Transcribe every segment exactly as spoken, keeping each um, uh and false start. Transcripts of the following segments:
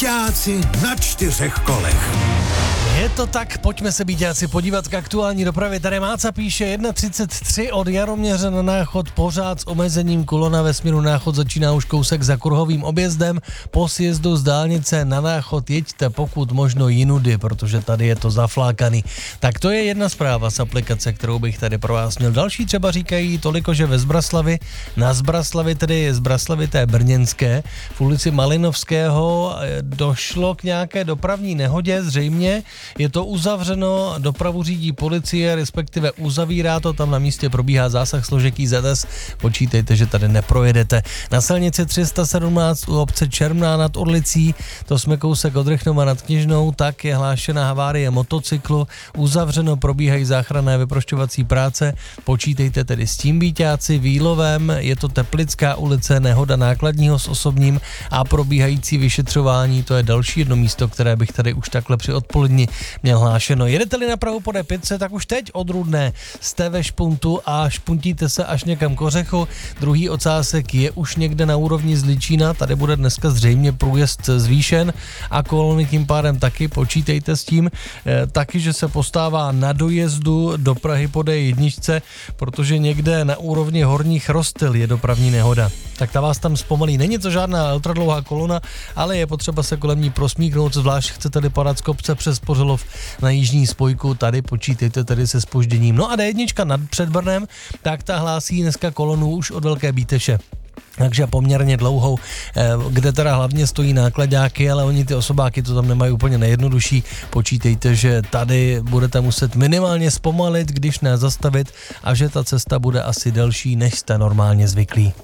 Bíťáci na čtyřech kolech. Je to tak, pojďme se Bíťáci podívat k aktuální dopravě. Tady Máca píše jedna třicet tři od Jaroměře na Náchod pořád s omezením, kolona ve směru Náchod začíná už kousek za kruhovým objezdem. Po sjezdu z dálnice na Náchod jeďte pokud možno jinudy, protože tady je to zaflákaný. Tak to je jedna zpráva z aplikace, kterou bych tady pro vás měl. Další třeba říkají toliko, že ve Zbraslavi, na Zbraslavi, tedy Zbraslavy té brněnské, v ulici Malinovského došlo k nějaké dopravní nehodě, zřejmě je to uzavřeno, dopravu řídí policie, respektive uzavírá to, tam na místě probíhá zásah složek I Z S, počítejte, že tady neprojedete. Na silnici tři sta sedmnáct u obce Čermná nad Orlicí, to jsme kousek od Rychnova nad Kněžnou, tak je hlášena havárie motocyklu, uzavřeno, probíhají záchranné vyprošťovací práce, počítejte tedy s tím Bíťáci. Výlovem je to Teplická ulice, nehoda nákladního s osobním a probíhající vyšetřování, to je další jedno místo, které bych tady už takhle při odpoledni měl hlášeno. Jedete-li na Prahu po D pět, tak už teď od Rudné jste ve špuntu a špuntíte se až někam k Ořechu. Druhý ocásek je už někde na úrovni Zličína, tady bude dneska zřejmě průjezd zvýšen a kolony tím pádem taky, počítejte s tím. E, taky, že se postává na dojezdu do Prahy po D jedna, protože někde na úrovni Horních Rostel je dopravní nehoda. Tak ta vás tam zpomalí. Není to žádná ultradlouhá kolona, ale je potřeba se kolem ní prosmíknout, zvlášť chcete-li padat z kopce přes Pořelov na jižní spojku, tady počítejte tedy se zpožděním. No a D jedna nad před Brnem, tak ta hlásí dneska kolonu už od Velké Bíteše. Takže poměrně dlouhou, kde teda hlavně stojí nákladáky, ale oni ty osobáky to tam nemají úplně nejjednodušší. Počítejte, že tady budete muset minimálně zpomalit, když ne zastavit a že ta cesta bude asi delší, než jste normálně zvyklí.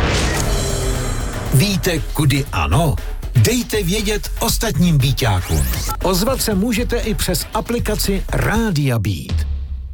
Víte, kudy ano? Dejte vědět ostatním Bíťákům. Ozvat se můžete i přes aplikaci Rádia Beat.